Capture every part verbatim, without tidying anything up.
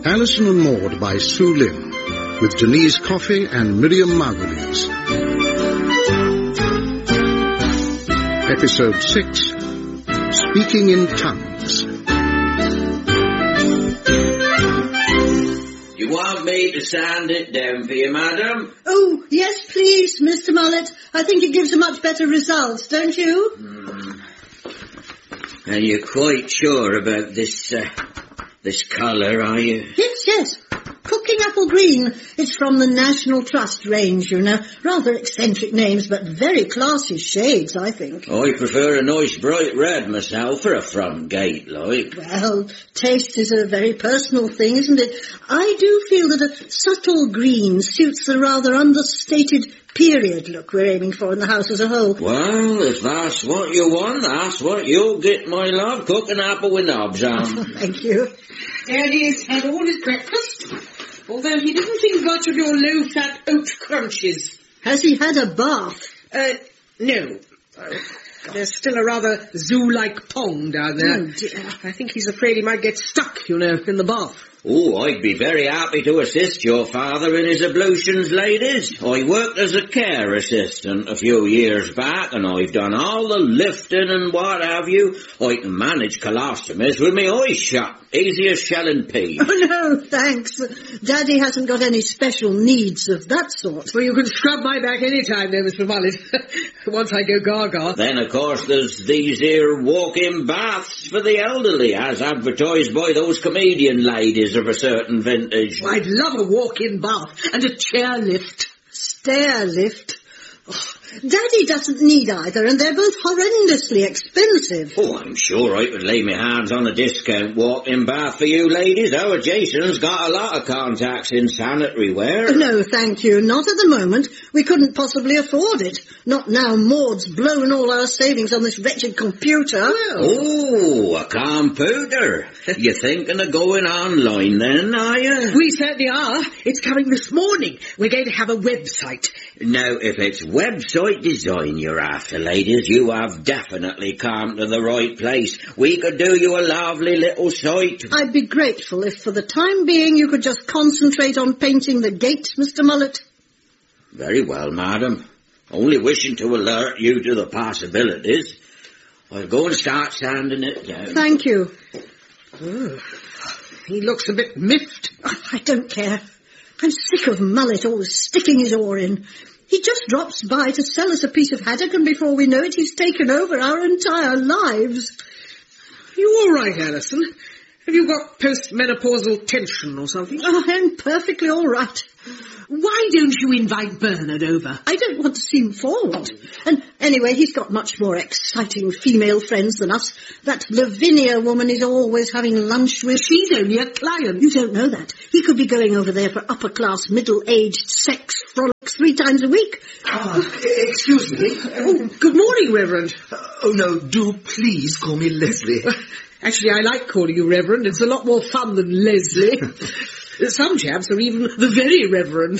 Alison and Maud by Sue Lynn, with Denise Coffey and Miriam Margulies. Episode six, Speaking in Tongues. You want me to sand it down for you, madam? Oh, yes, please, Mister Mullet. I think it gives a much better result, don't you? Hmm. Are you quite sure about this, uh, this colour, are you? Yes, yes. Cooking Apple Green. It's from the National Trust range, you know. Rather eccentric names, but very classy shades, I think. I prefer a nice bright red myself for a front gate, like. Well, taste is a very personal thing, isn't it? I do feel that a subtle green suits the rather understated period look we're aiming for in the house as a whole. Well, if that's what you want, that's what you'll get, my love. Cooking apple with knobs on. Thank you. Daddy's had all his breakfast, although he didn't think much of your low-fat oat crunches. Has he had a bath? Uh, no. Uh, there's still a rather zoo-like pond down there. Oh, dear. I think he's afraid he might get stuck, you know, in the bath. Oh, I'd be very happy to assist your father in his ablutions, ladies. I worked as a care assistant a few years back, and I've done all the lifting and what have you. I can manage colostomies with my eyes shut. Easy as shelling peas. Oh, no, thanks. Daddy hasn't got any special needs of that sort. Well, you can scrub my back any time, though, Mister Mullet. Once I go gaga. Then, of course, there's these here walk-in baths for the elderly, as advertised by those comedian ladies of a certain vintage. I'd love a walk-in bath and a chair lift. Stair lift? Oh, Daddy doesn't need either, and they're both horrendously expensive. Oh, I'm sure I could lay my hands on a discount walk-in bath for you ladies. Our Jason's got a lot of contacts in sanitary ware. No, thank you. Not at the moment. We couldn't possibly afford it. Not now Maud's blown all our savings on this wretched computer. Well. Oh, a computer. You thinking of going online then, are you? We certainly are. It's coming this morning. We're going to have a website. Now, if it's website design you're after, ladies, you have definitely come to the right place. We could do you a lovely little site. I'd be grateful if for the time being you could just concentrate on painting the gate, Mister Mullet. Very well, madam. Only wishing to alert you to the possibilities. I'll go and start sanding it down. Thank you. Oh, he looks a bit miffed. Oh, I don't care. I'm sick of Mullet always sticking his oar in. He just drops by to sell us a piece of haddock, and before we know it, he's taken over our entire lives. You all right, Alison? Have you got postmenopausal tension or something? Oh, I'm perfectly all right. Why don't you invite Bernard over? I don't want to seem forward. And anyway, he's got much more exciting female friends than us. That Lavinia woman is always having lunch with. She's only a client. You don't know that. He could be going over there for upper-class, middle-aged sex frolics three times a week. Uh, excuse me. Oh, good morning, Reverend. Uh, oh, no, do please call me Leslie. Actually, I like calling you Reverend. It's a lot more fun than Leslie. Some chaps are even the Very Reverend.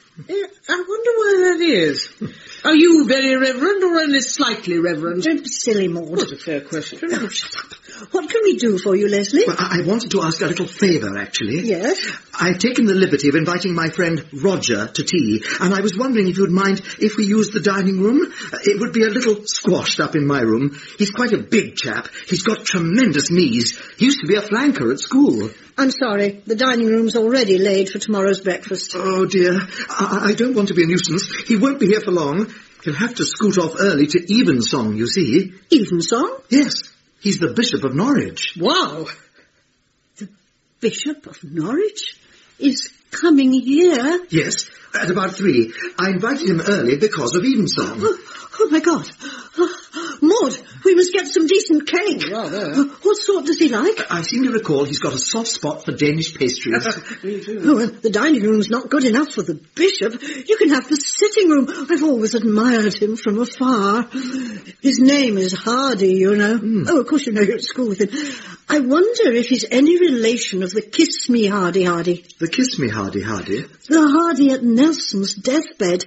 I wonder why that is. Are you very reverend or only slightly reverend? Don't be silly, Maud. That's a fair question. Oh, shut up. What can we do for you, Leslie? Well, I wanted to ask a little favour, actually. Yes? I've taken the liberty of inviting my friend Roger to tea, and I was wondering if you'd mind if we used the dining room. It would be a little squashed up in my room. He's quite a big chap. He's got tremendous knees. He used to be a flanker at school. I'm sorry. The dining room's already laid for tomorrow's breakfast. Oh, dear. I, I don't want to be a nuisance. He won't be here for long. He'll have to scoot off early to Evensong, you see. Evensong? Yes. He's the Bishop of Norwich. Wow. The Bishop of Norwich is coming here? Yes, at about three. I invited him early because of Evensong. Oh, oh my God. Oh, Maud, we must get some decent cake. Rather. What sort does he like? I seem to recall he's got a soft spot for Danish pastries. Me too. Oh, well, the dining room's not good enough for the bishop. You can have the sitting room. I've always admired him from afar. His name is Hardy, you know. Mm. Oh, of course you know you're at school with him. I wonder if he's any relation of the Kiss Me Hardy Hardy. The Kiss Me Hardy Hardy? The Hardy at Nelson's deathbed.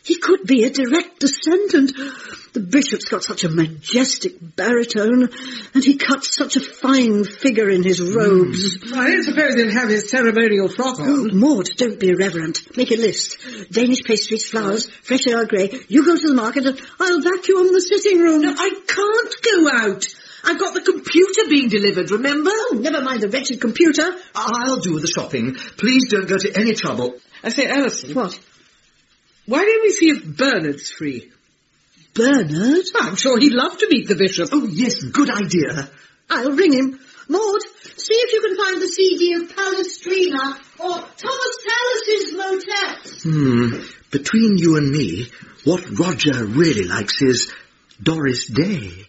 He could be a direct descendant. The bishop's got such a majestic baritone, and he cuts such a fine figure in his robes. Mm. I don't suppose he'll have his ceremonial frock on. Oh, Maud, don't be irreverent. Make a list. Danish pastries, flowers, fresh Earl Grey. You go to the market and I'll vacuum the sitting room. No, I can't go out. I've got the computer being delivered, remember? Oh, never mind the wretched computer. I'll do the shopping. Please don't go to any trouble. I say, Alison. What? Why don't we see if Bernard's free? Bernard? I'm sure he'd love to meet the bishop. Oh, yes, good idea. I'll ring him. Maud, see if you can find the C D of Palestrina or Thomas Tallis's motet. Hmm. Between you and me, what Roger really likes is Doris Day.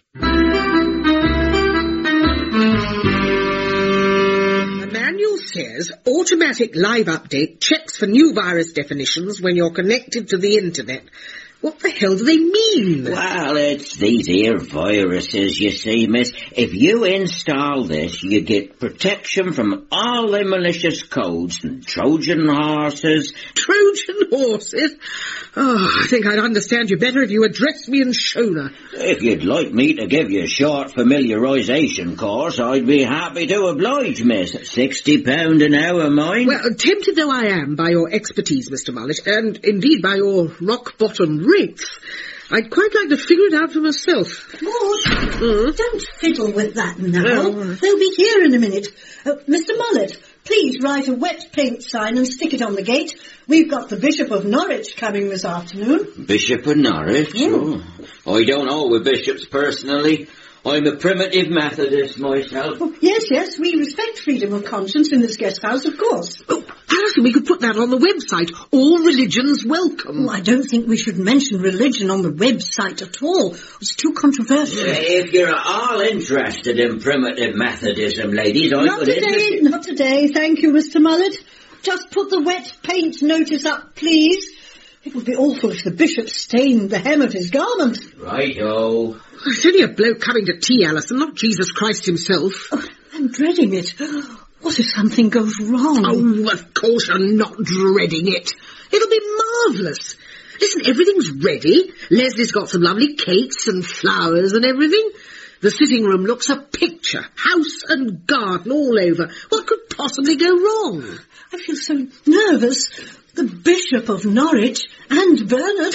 The manual says automatic live update checks for new virus definitions when you're connected to the internet. What the hell do they mean? Well, it's these here viruses, you see, miss. If you install this, you get protection from all the malicious codes and Trojan horses. Trojan horses? Oh, I think I'd understand you better if you addressed me in Shona. If you'd like me to give you a short familiarisation course, I'd be happy to oblige, miss. Sixty pound an hour, mind. Well, tempted though I am by your expertise, Mister Mullet, and indeed by your rock-bottom rates, I'd quite like to figure it out for myself. Maud, Mm. don't fiddle with that now. No. They'll be here in a minute. Uh, Mister Mullet, please write a wet paint sign and stick it on the gate. We've got the Bishop of Norwich coming this afternoon. Bishop of Norwich? Mm. Oh, I don't know with bishops personally. I'm a primitive Methodist myself. Oh, yes, yes, we respect freedom of conscience in this guest house, of course. Oh, Alison, we could put that on the website. All religions welcome. Oh, I don't think we should mention religion on the website at all. It's too controversial. If you're at all interested in primitive Methodism, ladies, I Not could today, interest- not today. Thank you, Mister Mullet. Just put the wet paint notice up, please. It would be awful if the bishop stained the hem of his garment. Righto. It's only a bloke coming to tea, Alison, not Jesus Christ himself. Oh, I'm dreading it. What if something goes wrong? Oh, of course you're not dreading it. It'll be marvellous. Listen, everything's ready. Leslie's got some lovely cakes and flowers and everything. The sitting room looks a picture. House and garden all over. What could possibly go wrong? I feel so nervous. The Bishop of Norwich and Bernard.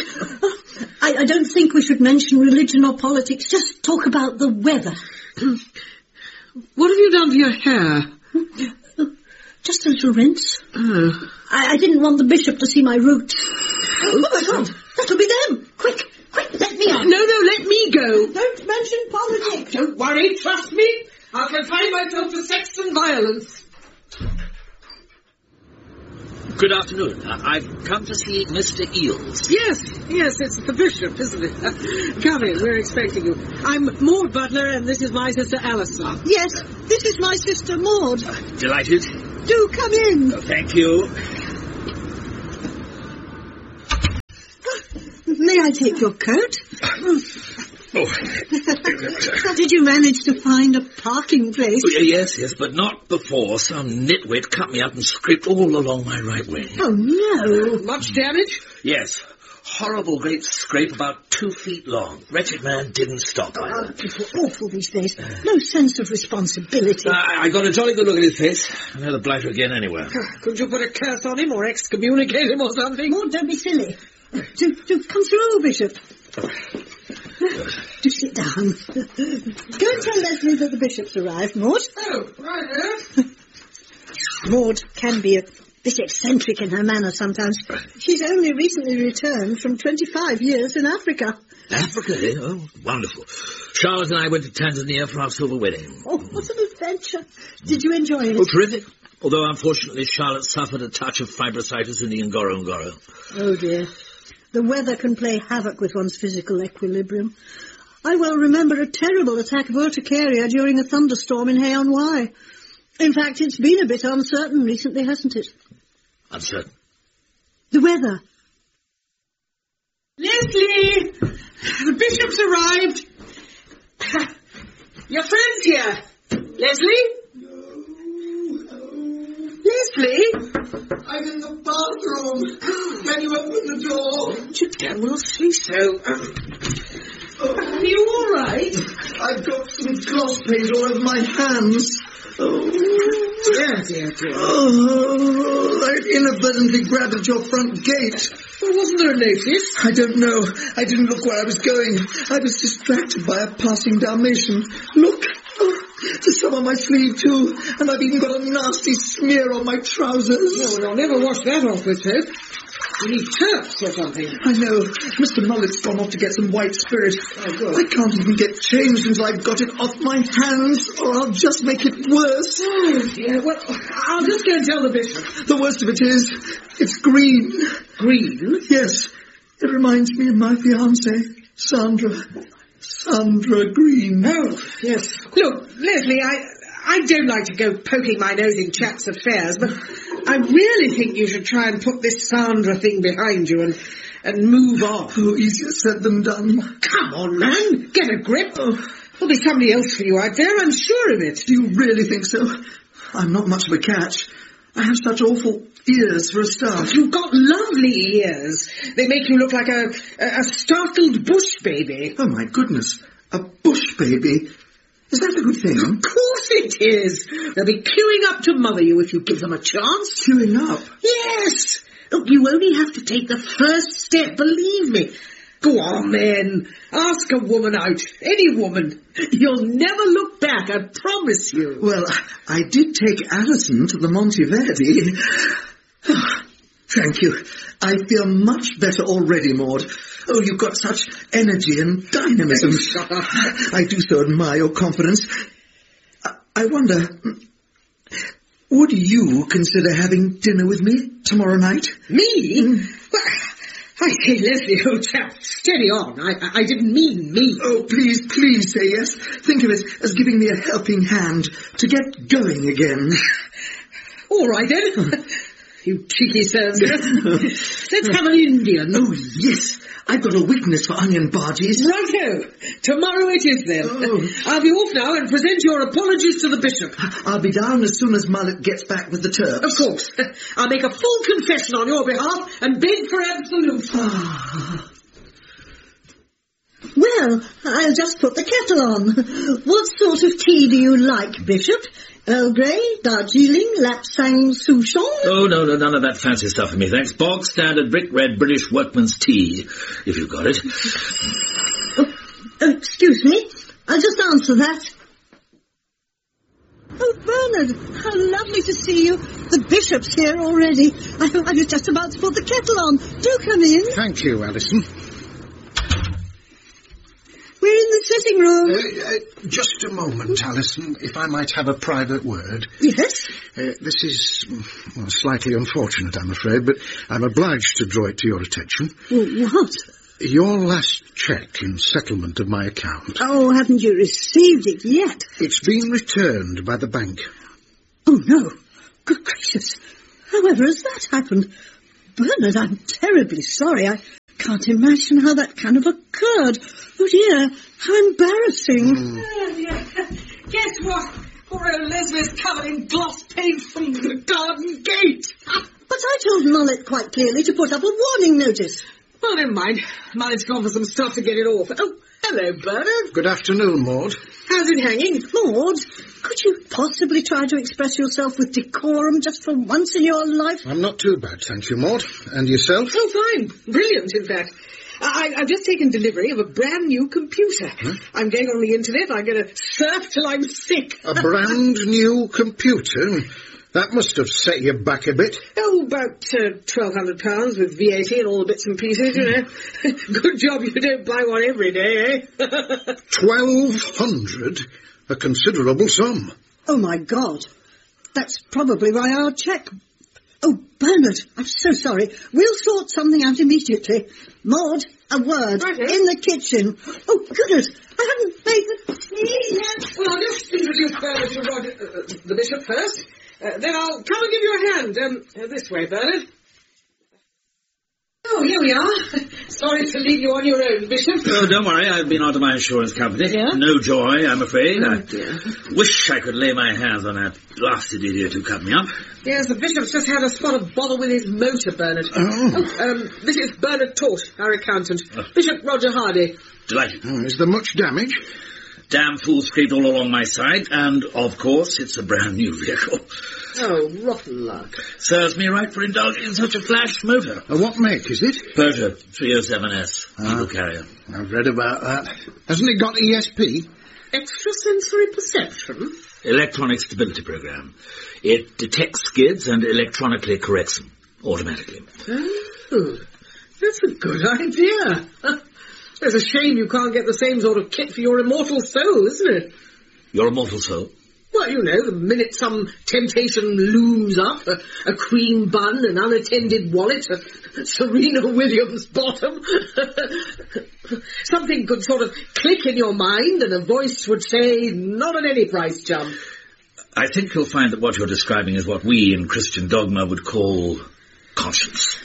I, I don't think we should mention religion or politics. Just talk about the weather. What have you done to your hair? Just a little rinse. Oh. I, I didn't want the bishop to see my roots. Oh, my God. That'll be them. Quick, quick, let me on. No, no, let me go. Don't mention politics. Don't worry, trust me. I'll confine myself to sex and violence. Good afternoon. Uh, I've come to see Mister Eels. Yes, yes, it's the bishop, isn't it? Come in, we're expecting you. I'm Maud Butler, and this is my sister Alison. Yes, this is my sister Maud. Delighted. Do come in. Oh, thank you. May I take your coat? Oh. How did you manage to find a parking place? Oh, yes, yes, but not before some nitwit cut me up and scraped all along my right wing. Oh, no. Much damage? Yes. Horrible great scrape about two feet long. Wretched man didn't stop. Oh, people are awful these days. No sense of responsibility. I, I got a jolly good look at his face. I know the blighter again anywhere. Couldn't you put a curse on him or excommunicate him or something? Maud, don't be silly. Do, do come through, Bishop. Do sit down. Go and tell Leslie that the bishop's arrived, Maud. Oh, right. Maud can be a bit eccentric in her manner sometimes. She's only recently returned from twenty-five years in Africa. Africa, eh? Oh, wonderful. Charlotte and I went to Tanzania for our silver wedding. Oh, what an adventure. Did you enjoy it? Oh, terrific. Although, unfortunately, Charlotte suffered a touch of fibrositis in the Ngorongoro. Oh, dear. The weather can play havoc with one's physical equilibrium. I well remember a terrible attack of urticaria during a thunderstorm in Hay-on-Wye. In fact, it's been a bit uncertain recently, hasn't it? Uncertain? The weather. Leslie! The bishop's arrived. Your friend's here. Leslie? Leslie? I'm in the bathroom. Can you open the door? You damn well see so. Oh, are you all right? I've got some gloss paint all over my hands. Oh, Dear, dear, dear. oh, I inadvertently grabbed at your front gate. Well, wasn't there a notice? I don't know. I didn't look where I was going. I was distracted by a passing Dalmatian. Look, oh, there's some on my sleeve too, and I've even got a nasty smear on my trousers. Oh, well, I'll never wash that off with hope. You need turfs or something. I know. Mister Mullet's gone off to get some white spirit. Oh, good. I can't even get changed until I've got it off my hands, or I'll just make it worse. Oh, dear. Well, I'll just go and tell the bishop. The worst of it is, it's green. Green? Yes, it reminds me of my fiancée, Sandra. Sandra Green. Oh, yes. Look, Leslie, I... I don't like to go poking my nose in chaps' affairs, but I really think you should try and put this Sandra thing behind you and and move on. Oh, easier said than done. Come on, man. Get a grip. Oh, there'll be somebody else for you out there, I'm sure of it. Do you really think so? I'm not much of a catch. I have such awful ears for a start. You've got lovely ears. They make you look like a, a, a startled bush baby. Oh, my goodness. A bush baby. Is that a good thing? Of course it is. They'll be queuing up to mother you if you give them a chance. Queuing up? Yes. Look, you only have to take the first step, believe me. Go on, then. Ask a woman out. Any woman. You'll never look back, I promise you. Well, I did take Alison to the Monteverdi. Thank you. I feel much better already, Maud. Oh, you've got such energy and dynamism. Shut up. I do so admire your confidence. I, I wonder, would you consider having dinner with me tomorrow night? Me? Mm. Well, I say, Leslie, old chap, steady on. I, I didn't mean me. Oh, please, please say yes. Think of it as giving me a helping hand to get going again. All right, then. You cheeky serves. Let's have an Indian. Oh, yes. I've got a weakness for onion bhajis. Righto. Tomorrow it is, then. Oh. I'll be off now and present your apologies to the bishop. I'll be down as soon as Mullet gets back with the turf. Of course. I'll make a full confession on your behalf and beg for absolution. Well, I'll just put the kettle on. What sort of tea do you like, Bishop? Earl Grey, Darjeeling, Lapsang Souchong? Oh, no, no, none of that fancy stuff for me, thanks. Bog standard brick red British workman's tea, if you've got it. Oh, oh, excuse me. I'll just answer that. Oh, Bernard, how lovely to see you. The bishop's here already. I, I was just about to put the kettle on. Do come in. Thank you, Alison. We're in the sitting room. Uh, uh, just a moment, Alison, if I might have a private word. Yes? Uh, this is well, slightly unfortunate, I'm afraid, but I'm obliged to draw it to your attention. What? Your last cheque in settlement of my account. Oh, haven't you received it yet? It's been returned by the bank. Oh, no. Good gracious. However has that happened? Bernard, I'm terribly sorry. I can't imagine how that kind of occurred. Oh, dear, how embarrassing. Mm. Oh, yeah. Guess what? Poor old Leslie's covered in gloss paint from the garden gate. But I told Mullet quite clearly to put up a warning notice. Well, never mind. Mullet's gone for some stuff to get it off. Oh, hello, Bernard. Good afternoon, Maud. How's it hanging? Maud, could you possibly try to express yourself with decorum just for once in your life? I'm not too bad, thank you, Maud. And yourself? Oh, fine. Brilliant, in fact. I, I've just taken delivery of a brand new computer. Huh? I'm going on the internet. I'm going to surf till I'm sick. A brand new computer? That must have set you back a bit. Oh, about uh, twelve hundred pounds with V A T and all the bits and pieces, you know. Good job you don't buy one every day, eh? Twelve hundred? A considerable sum. Oh, my God. That's probably why our cheque... Oh, Bernard, I'm so sorry. We'll sort something out immediately. Maud, a word. Right, in the kitchen. Oh, goodness, I haven't made the tea yet. Well, I'll just introduce Bernard to Roger, uh, the bishop first. Uh, then I'll come and give you a hand. Um, uh, this way, Bernard. Oh, Oh, here we are. Sorry to leave you on your own, Bishop. Oh, don't worry, I've been on to my insurance company. Yeah? No joy, I'm afraid. Oh, I dear. wish I could lay my hands on that blasted idiot who cut me up. Yes, the Bishop's just had a spot of bother with his motor, Bernard. Oh. Oh, um, this is Bernard Tort, our accountant. Oh. Bishop Roger Hardy. Delighted. Oh, is there much damage? Damn fool scraped all along my side, and, of course, it's a brand new vehicle. Oh, rotten luck. Serves me right for indulging in such a flash motor. Uh, what make is it? Peugeot three oh seven S, Ah. Eagle carrier. I've read about that. Hasn't it got E S P? Extrasensory perception? Electronic stability program. It detects skids and electronically corrects them, automatically. Oh, that's a good idea. It's a shame you can't get the same sort of kit for your immortal soul, isn't it? Your immortal soul? Well, you know, the minute some temptation looms up, a, a cream bun, an unattended wallet, a Serena Williams bottom, something could sort of click in your mind and a voice would say, not at any price, chum. I think you'll find that what you're describing is what we in Christian dogma would call conscience.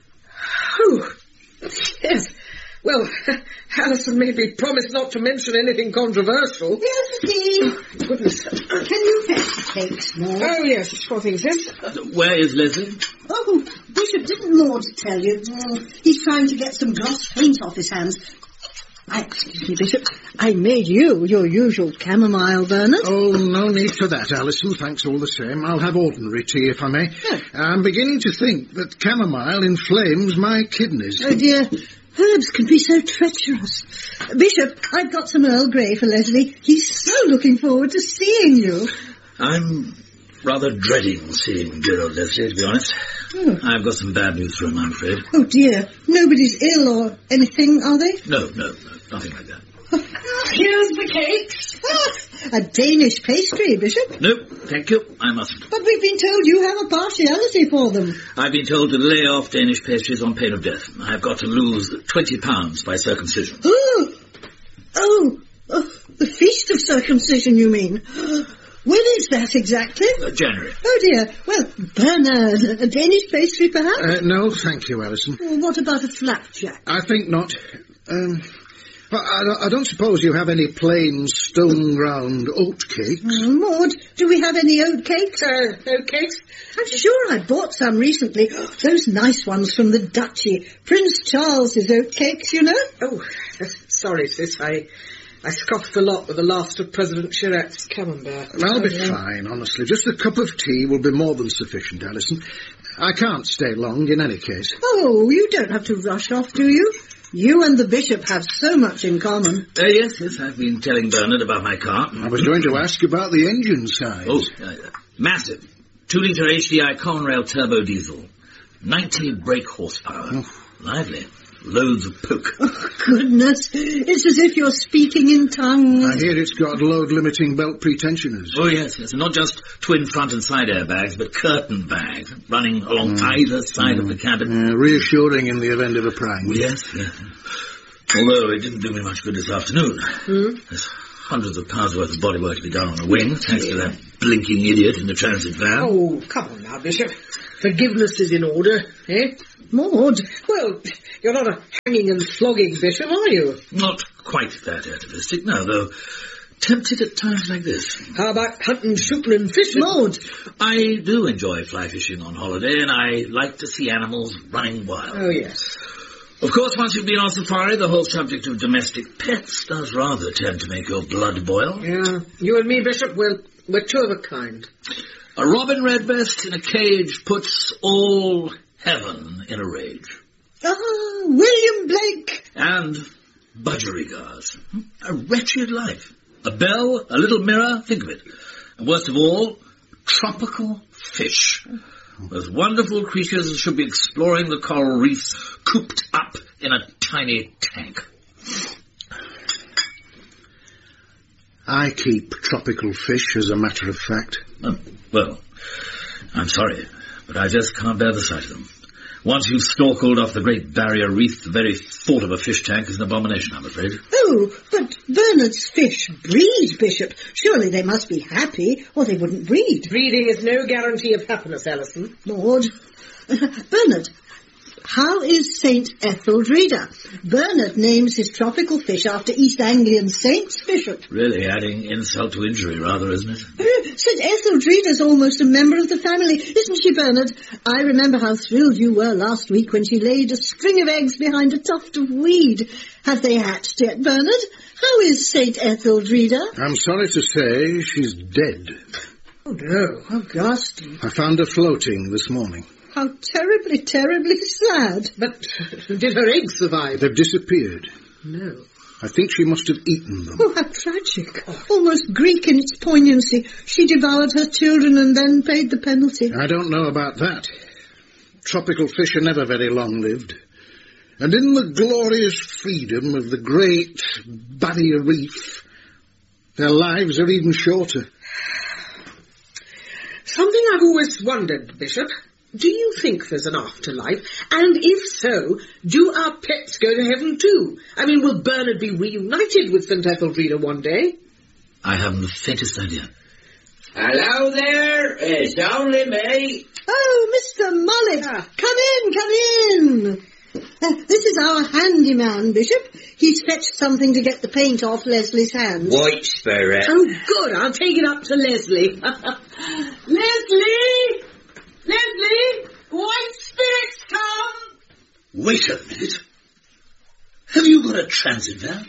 Oh, yes. Well, Alison made me promise not to mention anything controversial. Yes, Steve. Goodness. Can you fetch the cakes, Maud? Oh, yes, sure thing, sis. Where is Leslie? Oh, Bishop, didn't Maud tell you? Mm, he's trying to get some gloss paint off his hands. I, excuse me, Bishop. I made you your usual chamomile, Bernard. Oh, no need for that, Alison. Thanks all the same. I'll have ordinary tea, if I may. Oh. I'm beginning to think that chamomile inflames my kidneys. Oh, dear. Herbs can be so treacherous. Bishop, I've got some Earl Grey for Leslie. He's so looking forward to seeing you. I'm rather dreading seeing dear old Leslie, to be honest. Oh. I've got some bad news for him, I'm afraid. Oh, dear. Nobody's ill or anything, are they? No, no, no, nothing like that. Here's the cakes. Ah, a Danish pastry, Bishop. No, thank you, I mustn't. But we've been told you have a partiality for them. I've been told to lay off Danish pastries on pain of death. I've got to lose twenty pounds by circumcision. Oh, oh, oh, the feast of circumcision, you mean? When is that exactly? Uh, January. Oh, dear. Well, Bernard, a Danish pastry, perhaps? Uh, no, thank you, Alison. Well, what about a flapjack? I think not. Um, I, I, I don't suppose you have any plain stone-ground oat cakes? Oh, Maud, do we have any oat cakes? Uh, oat cakes? I'm sure I bought some recently. Oh, those nice ones from the Duchy. Prince Charles's oat cakes, you know? Oh, sorry, sis. I I scoffed a lot with the last of President Chirac's camembert. I'll be Oh, yeah. fine, honestly. Just a cup of tea will be more than sufficient, Alison. I can't stay long in any case. Oh, you don't have to rush off, do you? You and the Bishop have so much in common. Uh, yes, yes, I've been telling Bernard about my car. I was going to ask about the engine size. Oh, uh, massive. Two-litre H D I Conrail turbo diesel. ninety brake horsepower. Oh. Lively. Loads of poke. Oh, goodness. It's as if you're speaking in tongues. I hear it's got load-limiting belt pretensioners. Oh, yes, yes. And not just twin front and side airbags, but curtain bags running along Mm. either side mm. of the cabin. Uh, reassuring in the event of a prank. Yes, yes. Although it didn't do me much good this afternoon. Hmm? There's hundreds of pounds worth of bodywork to be done on a wing, thanks to that blinking idiot in the transit van. Oh, come on now, Bishop. Forgiveness is in order, eh? Maud. Well, you're not a hanging and flogging bishop, are you? Not quite that atavistic, no, though tempted at times like this. How about hunting, shooting and fishing? Maud. I do enjoy fly fishing on holiday, and I like to see animals running wild. Oh, yes. Of course, once you've been on safari, the whole subject of domestic pets does rather tend to make your blood boil. Yeah, you and me, Bishop, we're, we're two of a kind. A robin redbreast in a cage puts all heaven in a rage. Ah, William Blake. And budgerigars. A wretched life. A bell, a little mirror, think of it. And worst of all, tropical fish. Those wonderful creatures that should be exploring the coral reefs, cooped up in a tiny tank. I keep tropical fish, as a matter of fact. Oh, well, I'm sorry, but I just can't bear the sight of them. Once you've snorkeled off the Great Barrier Reef, the very thought of a fish tank is an abomination, I'm afraid. Oh, but Bernard's fish breed, Bishop. Surely they must be happy, or they wouldn't breed. Breeding is no guarantee of happiness, Alison. Maud. Bernard, How is Saint Etheldreda? Bernard names his tropical fish after East Anglian saints, Bishop. Really adding insult to injury, rather, isn't it? Saint Etheldreda's almost a member of the family, isn't she, Bernard? I remember how thrilled you were last week when she laid a string of eggs behind a tuft of weed. Have they hatched yet, Bernard? How is Saint Etheldreda? I'm sorry to say she's dead. Oh, no. How ghastly. I found her floating this morning. How terribly, terribly sad. But did her eggs survive? They've disappeared. No. I think she must have eaten them. Oh, how tragic. Almost Greek in its poignancy. She devoured her children and then paid the penalty. I don't know about that. Tropical fish are never very long-lived. And in the glorious freedom of the great barrier reef, their lives are even shorter. Something I've always wondered, Bishop. Do you think there's an afterlife? And if so, do our pets go to heaven too? I mean, will Bernard be reunited with Saint Etheldreda one day? I haven't the faintest idea. Hello there, it's only me. Oh, Mister Mullet, Ah. come in, come in. Uh, this is our handyman, Bishop. He's fetched something to get the paint off Leslie's hands. White Spirit. Oh, good. I'll take it up to Leslie. Leslie! Leslie! White Spirit's come! Wait a minute. Have you got a transit van?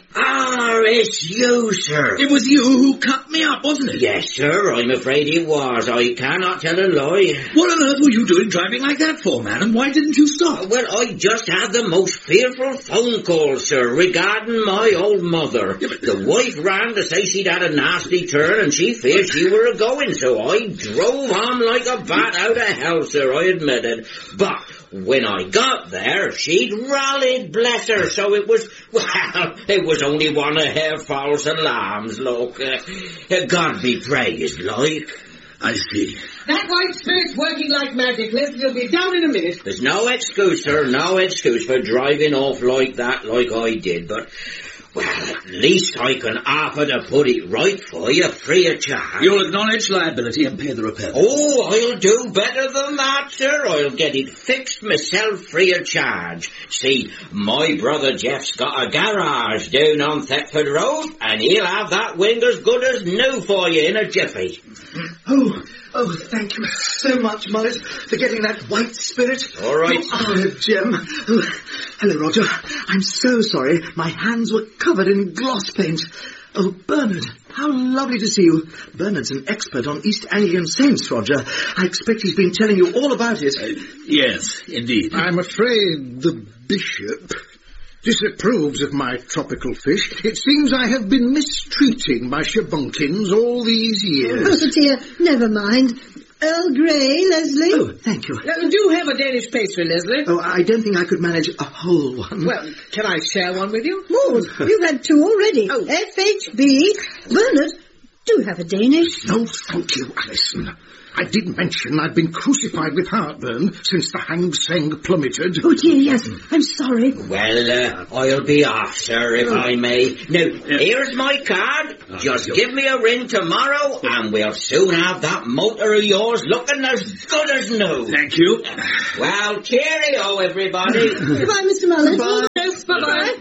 Ah, it's you, sir. It was you who cut me up, wasn't it? Yes, sir, I'm afraid it was. I cannot tell a lie. What on earth were you doing driving like that for, man? And why didn't you stop? Well, I just had the most fearful phone call, sir, regarding my old mother. The wife ran to say she'd had a nasty turn and she feared she were a-going, so I drove on like a bat out of hell, sir, I admitted. But when I got there, she'd rallied, bless her, so it was, well, it was only one of her false alarms, look. Uh, God be praised, like. I see. That White Spirit's working like magic. Leslie will be down in a minute. There's no excuse, sir, no excuse for driving off like that, like I did, but, well, at least I can offer to put it right for you, free of charge. You'll acknowledge liability and pay the repair. Oh, I'll do better than that, sir. I'll get it fixed myself free of charge. See, my brother Jeff's got a garage down on Thetford Road, and he'll have that wing as good as new for you in a jiffy. Oh, oh, thank you so much, Mullet, for getting that White Spirit. All right. You are a gem. Oh, hello, Roger. I'm so sorry. My hands were covered in gloss paint. Oh, Bernard, how lovely to see you. Bernard's an expert on East Anglian saints, Roger. I expect he's been telling you all about it. Uh, yes, indeed. I'm afraid the bishop disapproves of my tropical fish. It seems I have been mistreating my shabunkins all these Oh, years. dear, never mind. Earl Grey, Leslie? Oh, thank you. Uh, do have a Danish pastry, Leslie. Oh, I don't think I could manage a whole one. Well, can I share one with you? Maud, you've had two already. Oh. F H B. Bernard, do have a Danish. No, thank you, Alison. I did mention I'd been crucified with heartburn since the Hang Seng plummeted. Oh, dear, yes. I'm sorry. Well, uh, I'll be off, sir, if I may. Now, here's my card. Just give me a ring tomorrow, and we'll soon have that motor of yours looking as good as new. Thank you. Well, cheerio, everybody. Goodbye, Mister Mullet. Bye. Yes, bye-bye.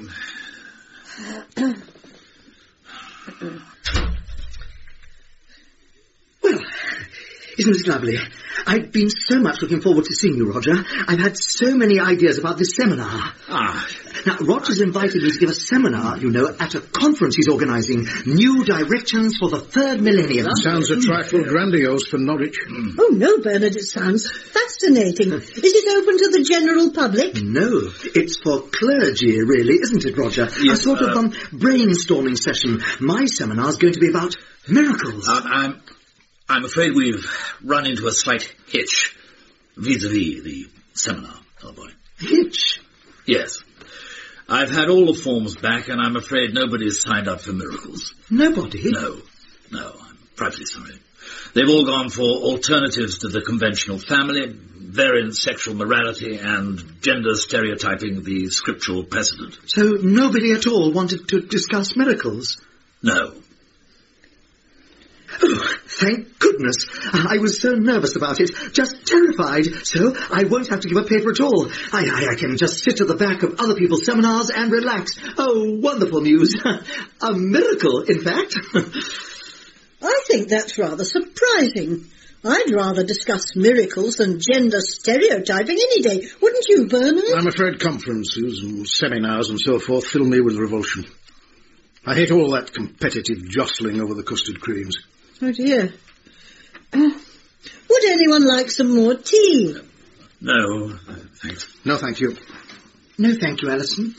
Well, isn't it lovely? I've been so much looking forward to seeing you, Roger. I've had so many ideas about this seminar. Ah, Now, Roger's invited me to give a seminar, you know, at a conference he's organising. New Directions for the Third Millennium. Sounds a trifle grandiose for Norwich. Oh, no, Bernard, it sounds fascinating. Is it open to the general public? No, it's for clergy, really, isn't it, Roger? Yes, a sort uh, of um, brainstorming session. My seminar's going to be about miracles. uh, I'm, I'm afraid we've run into a slight hitch vis-a-vis the seminar, old boy. Hitch? Yes. I've had all the forms back, and I'm afraid nobody's signed up for miracles. Nobody? No, no, I'm frightfully sorry. They've all gone for alternatives to the conventional family, variant sexual morality, and gender stereotyping the scriptural precedent. So nobody at all wanted to discuss miracles? No. Oh, thank goodness. I was so nervous about it, just terrified. So I won't have to give a paper at all. I, I, I can just sit at the back of other people's seminars and relax. Oh, wonderful news. A miracle, in fact. I think that's rather surprising. I'd rather discuss miracles than gender stereotyping any day. Wouldn't you, Bernard? I'm afraid conferences and seminars and so forth fill me with revulsion. I hate all that competitive jostling over the custard creams. Oh, dear. Uh, would anyone like some more tea? No, thanks. No, thank you. No, thank you, Alison.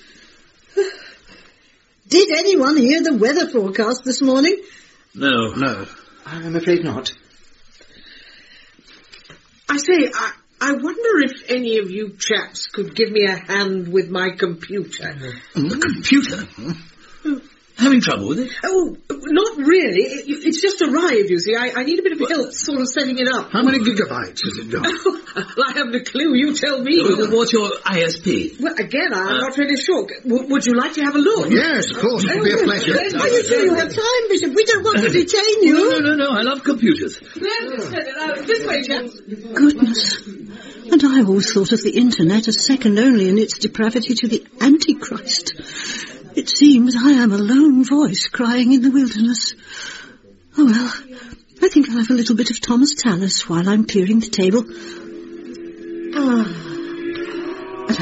Did anyone hear the weather forecast this morning? No. No. I'm afraid not. I say, I, I wonder if any of you chaps could give me a hand with my computer. The computer? Having trouble with it? Oh, not really. It, it's just arrived, you see. I, I need a bit of help sort of setting it up. How many gigabytes has it got? Well, I haven't a clue. You tell me. Uh, What's your I S P? Well, again, I'm Uh, not really sure. W- would you like to have a look? Yes, of course. It would be a pleasure. Are you sure you have time, Bishop? We don't want to detain you. No, no, no, I love computers. This way, chaps. Goodness. And I always thought of the internet as second only in its depravity to the Antichrist. It seems I am a lone voice crying in the wilderness. Oh, well, I think I'll have a little bit of Thomas Tallis while I'm clearing the table. Ah.